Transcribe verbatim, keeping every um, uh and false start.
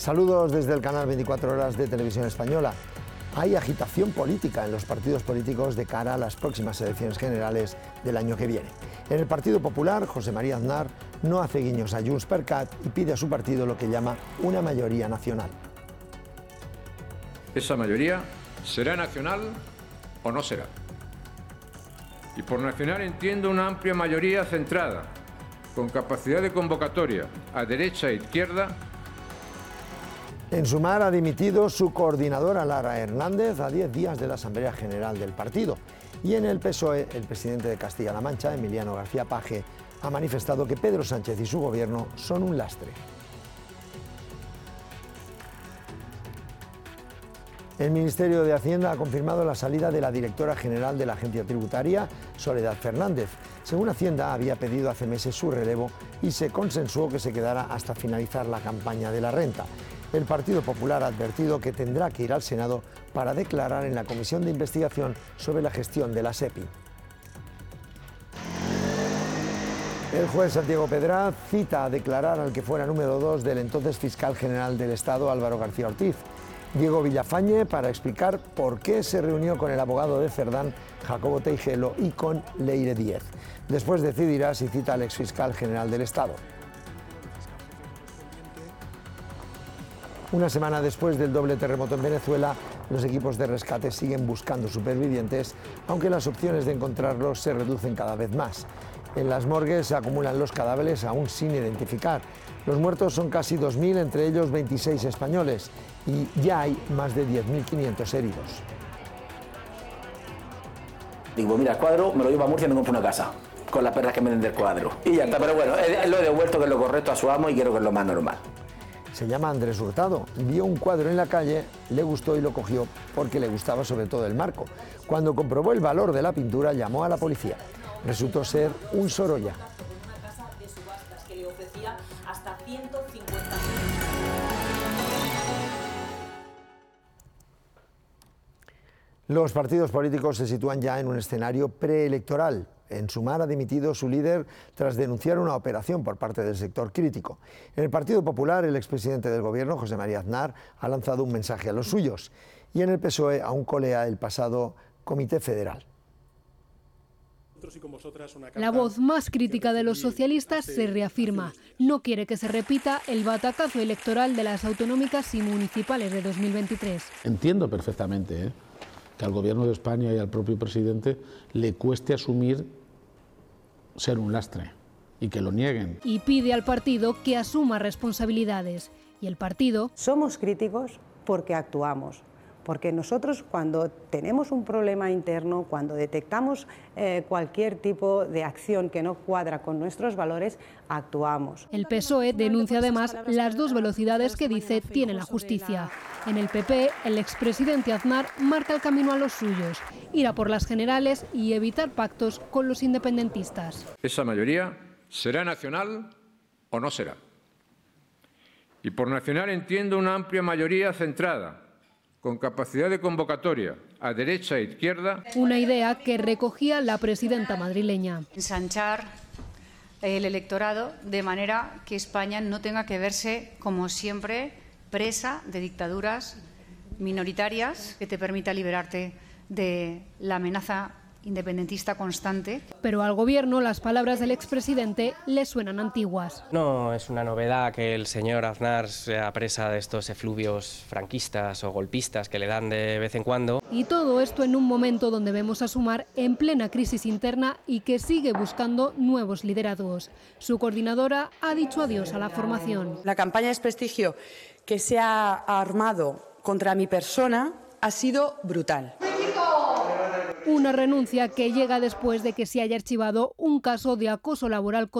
Saludos desde el canal veinticuatro horas de Televisión Española. Hay agitación política en los partidos políticos de cara a las próximas elecciones generales del año que viene. En el Partido Popular, José María Aznar no hace guiños a Junts per Cat y pide a su partido lo que llama una mayoría nacional. Esa mayoría será nacional o no será. Y por nacional entiendo una amplia mayoría centrada, con capacidad de convocatoria a derecha e izquierda. En Sumar ha dimitido su coordinadora Lara Hernández a diez días de la Asamblea General del partido. Y en el P S O E, el presidente de Castilla-La Mancha, Emiliano García Paje, ha manifestado que Pedro Sánchez y su gobierno son un lastre. El Ministerio de Hacienda ha confirmado la salida de la directora general de la Agencia Tributaria, Soledad Fernández. Según Hacienda, había pedido hace meses su relevo y se consensuó que se quedara hasta finalizar la campaña de la renta. El Partido Popular ha advertido que tendrá que ir al Senado para declarar en la Comisión de Investigación sobre la gestión de la SEPI. El juez Santiago Pedraz cita a declarar al que fuera número dos del entonces fiscal general del Estado, Álvaro García Ortiz, Diego Villafañe, para explicar por qué se reunió con el abogado de Cerdán, Jacobo Teijelo, y con Leire Díez. Después decidirá si cita al exfiscal general del Estado. Una semana después del doble terremoto en Venezuela, los equipos de rescate siguen buscando supervivientes, aunque las opciones de encontrarlos se reducen cada vez más. En las morgues se acumulan los cadáveres aún sin identificar. Los muertos son casi dos mil, entre ellos veintiséis españoles, y ya hay más de diez mil quinientos heridos. Digo, mira, el cuadro me lo llevo a Murcia y me compro una casa, con las perras que me den del cuadro. Y ya está, pero bueno, lo he devuelto, que es lo correcto, a su amo, y quiero que es lo más normal. Se llama Andrés Hurtado, vio un cuadro en la calle, le gustó y lo cogió porque le gustaba sobre todo el marco. Cuando comprobó el valor de la pintura, llamó a la policía. Resultó ser un Sorolla. Una casa de subastas que le ofrecía hasta ciento cincuenta mil. Los partidos políticos se sitúan ya en un escenario preelectoral. En Sumar ha dimitido su líder tras denunciar una operación por parte del sector crítico. En el Partido Popular, el expresidente del Gobierno, José María Aznar, ha lanzado un mensaje a los suyos. Y en el P S O E aún colea el pasado Comité Federal. La voz más crítica de los socialistas se reafirma. No quiere que se repita el batacazo electoral de las autonómicas y municipales de dos mil veintitrés. Entiendo perfectamente ¿eh? que al Gobierno de España y al propio presidente le cueste asumir ser un lastre y que lo nieguen. Y pide al partido que asuma responsabilidades. Y el partido... Somos críticos porque actuamos. Porque nosotros, cuando tenemos un problema interno, cuando detectamos eh, cualquier tipo de acción que no cuadra con nuestros valores, actuamos. El P S O E denuncia además las dos velocidades que dice tiene la justicia. En el P P, el expresidente Aznar marca el camino a los suyos, ir a por las generales y evitar pactos con los independentistas. Esa mayoría será nacional o no será. Y por nacional entiendo una amplia mayoría centrada, con capacidad de convocatoria a derecha e izquierda. Una idea que recogía la presidenta madrileña. Ensanchar el electorado de manera que España no tenga que verse, como siempre, presa de dictaduras minoritarias, que te permita liberarte de la amenaza independentista constante. Pero al gobierno las palabras del expresidente le suenan antiguas. No es una novedad que el señor Aznar sea presa de estos efluvios franquistas o golpistas que le dan de vez en cuando. Y todo esto en un momento donde vemos a Sumar en plena crisis interna y que sigue buscando nuevos liderazgos. Su coordinadora ha dicho adiós a la formación. La campaña de desprestigio que se ha armado contra mi persona ha sido brutal. Una renuncia que llega después de que se haya archivado un caso de acoso laboral contra